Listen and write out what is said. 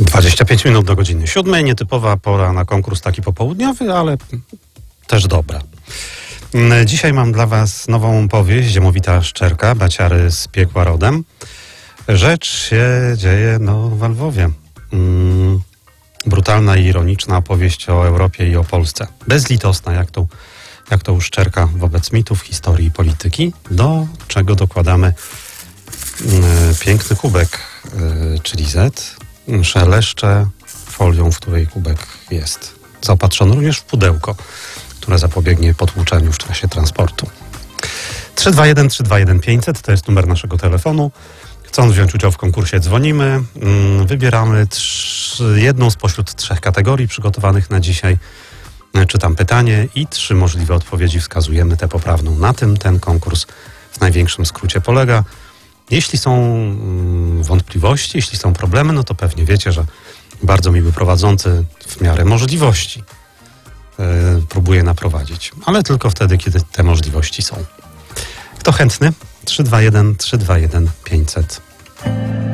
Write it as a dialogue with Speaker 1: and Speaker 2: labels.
Speaker 1: 25 minut do godziny 7. Nietypowa pora na konkurs taki popołudniowy, ale też dobra. Dzisiaj mam dla was nową powieść Ziemowita Szczerka, Baciary z piekła rodem. Rzecz się dzieje w Lwowie. Brutalna i ironiczna opowieść o Europie i o Polsce. Bezlitosna, jak to u Szczerka wobec mitów, historii i polityki, do czego dokładamy piękny kubek, czyli Z. Szeleszczę folią, w której kubek jest zaopatrzony również w pudełko, które zapobiegnie potłuczeniu w czasie transportu. 321 321 500 to jest numer naszego telefonu. Chcąc wziąć udział w konkursie, dzwonimy. Wybieramy jedną spośród 3 kategorii przygotowanych na dzisiaj. Czytam pytanie i 3 możliwe odpowiedzi, wskazujemy tę poprawną. Na tym ten konkurs w największym skrócie polega. Jeśli są wątpliwości, jeśli są problemy, to pewnie wiecie, że bardzo miły prowadzący w miarę możliwości próbuje naprowadzić. Ale tylko wtedy, kiedy te możliwości są. Kto chętny? 321 321 500.